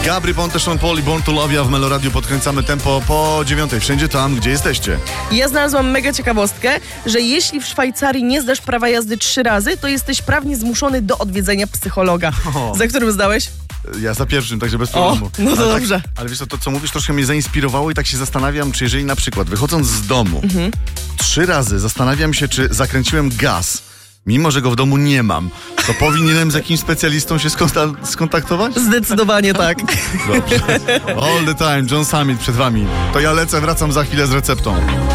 Gabry Ponte, Sean Paul i Born to Love. Ja w Meloradiu podkręcamy tempo po 9. Wszędzie tam, gdzie jesteście. Ja znalazłam mega ciekawostkę, że jeśli w Szwajcarii nie zdasz prawa jazdy 3 razy, to jesteś prawnie zmuszony do odwiedzenia psychologa. Za którym zdałeś? Ja za pierwszym, także bez problemu. No to ale dobrze. Ale wiesz co, to co mówisz troszkę mnie zainspirowało i tak się zastanawiam, czy jeżeli na przykład wychodząc z domu 3 razy zastanawiam się, czy zakręciłem gaz, mimo że go w domu nie mam, to powinienem z jakimś specjalistą się skontaktować? Zdecydowanie tak. Dobrze. All the time, John Summit przed wami. To ja lecę, wracam za chwilę z receptą.